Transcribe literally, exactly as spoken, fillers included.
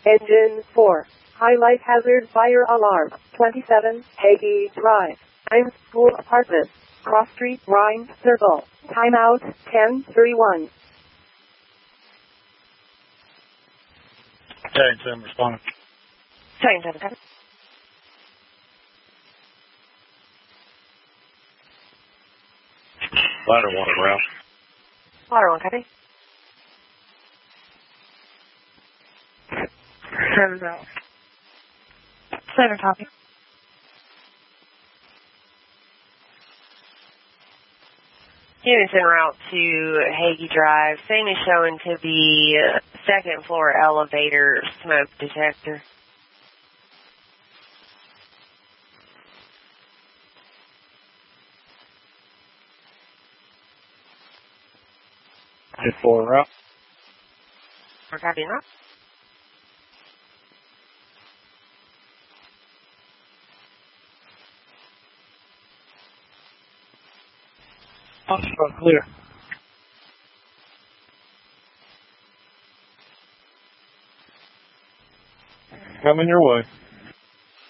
Engine four. Highlight hazard fire alarm. twenty-seven, Hagee Drive. I'm School Apartment. Cross Street, Rhine Circle. Timeout, ten thirty-one. Tag seven responding. Tag seven, copy. Ladder one around. Ladder one, copy. Seven out. Seven, copy. Units en route to Hagee Drive. Same is showing to the second floor elevator smoke detector. Hit four route. We're copying that. Foxtrot clear. Coming your way.